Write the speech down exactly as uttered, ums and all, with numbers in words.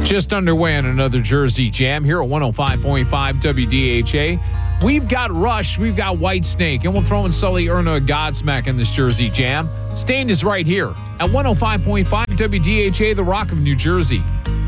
Just underway on another Jersey Jam here at one oh five point five W D H A. We've got Rush, we've got Whitesnake, and we'll throw in Sully Erna Godsmack in this Jersey Jam. Stained is right here at one oh five point five W D H A, the Rock of New Jersey.